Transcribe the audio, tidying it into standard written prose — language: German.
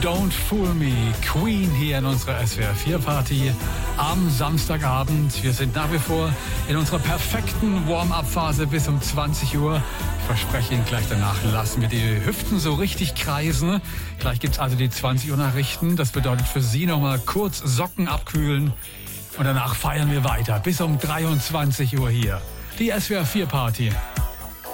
Don't Fool Me, Queen hier in unserer SWR 4 Party am Samstagabend. Wir sind nach wie vor in unserer perfekten Warm-up-Phase bis um 20 Uhr. Ich verspreche Ihnen, gleich danach lassen wir die Hüften so richtig kreisen. Gleich gibt's also die 20 Uhr Nachrichten. Das bedeutet für Sie nochmal kurz Socken abkühlen. Und danach feiern wir weiter bis um 23 Uhr hier. Die SWR 4 Party